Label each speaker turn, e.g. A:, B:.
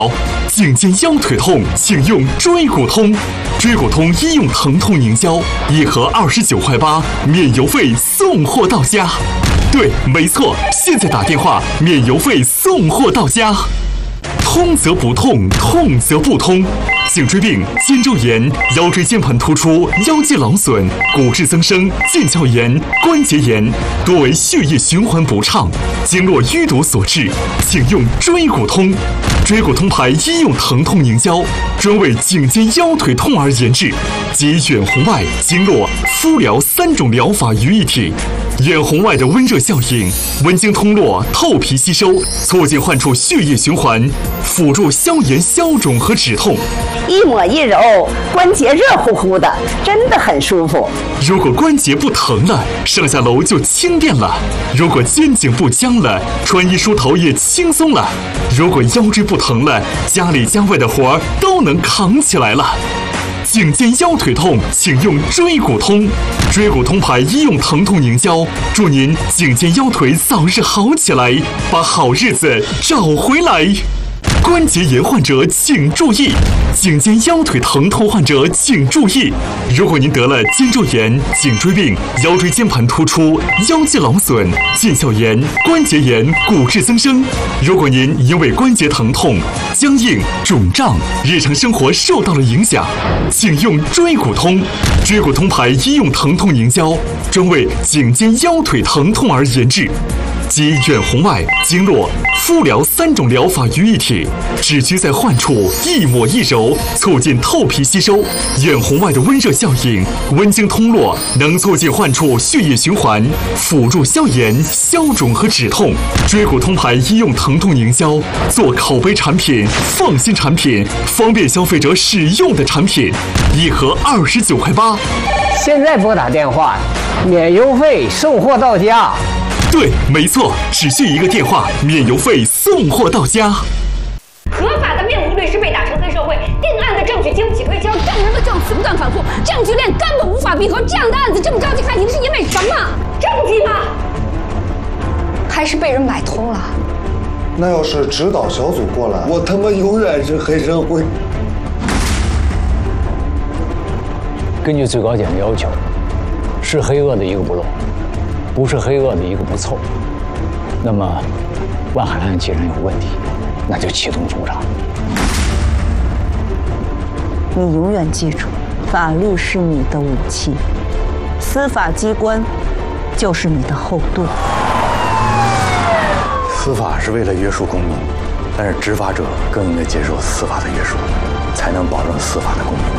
A: 颈肩腰腿痛，请用椎骨通。椎骨通医用疼痛凝胶，1盒29块8，免邮费送货到家。对，没错，现在打电话免邮费送货到家。通则不痛，痛则不通。颈椎病、肩周炎、腰椎间盘突出、腰肌劳损、骨质增生、腱鞘炎、关节炎，多为血液循环不畅、经络淤堵所致，请用椎骨通。椎骨通牌医用疼痛凝胶，专为颈肩腰腿痛而研制，集远红外、经络、敷疗3种疗法于一体。远红外的温热效应，温经通络，透皮吸收，促进患处血液循环，辅助消炎消肿和止痛。
B: 一抹一揉，关节热乎乎的，真的很舒服。
A: 如果关节不疼了，上下楼就轻便了；如果肩颈不僵了，穿衣梳头也轻松了；如果腰椎不疼了，家里家外的活儿都能扛起来了。颈肩腰腿痛，请用椎骨通。椎骨通牌医用疼痛凝胶，祝您颈肩腰腿早日好起来，把好日子找回来。关节炎患者请注意，颈肩腰腿疼痛患者请注意。如果您得了肩周炎、颈椎病、腰椎间盘突出、腰肌劳损、腱鞘炎、关节炎、骨质增生，如果您因为关节疼痛、僵硬、肿胀，日常生活受到了影响，请用椎骨通。椎骨通牌医用疼痛凝胶，专为颈肩腰腿疼痛而研制，集远红外、经络、敷疗3种疗法于一体，只需在患处一抹一揉，促进透皮吸收。远红外的温热效应，温经通络，能促进患处血液循环，辅助消炎、消肿和止痛。椎骨通牌医用疼痛凝胶，做口碑产品、放心产品、方便消费者使用的产品，1盒29块8。
C: 现在拨打电话，免邮费送货到家。
A: 对，没错，只需一个电话，免邮费送货到家。
D: 合法的辩护律师被打成黑社会，定案的证据经不起推敲，证人的证词不断反复，证据链根本无法闭合。这样的案子这么着急开庭，是因为什么？证据吗？还是被人买通了？
E: 那要是指导小组过来，我他妈永远是黑社会。
F: 根据最高检的要求，是黑恶的一个不漏，不是黑恶的一个不凑。那么，万海案既然有问题，那就启动重查。
B: 你永远记住，法律是你的武器，司法机关就是你的后盾。
G: 司法是为了约束公民，但是执法者更应该接受司法的约束，才能保证司法的公平。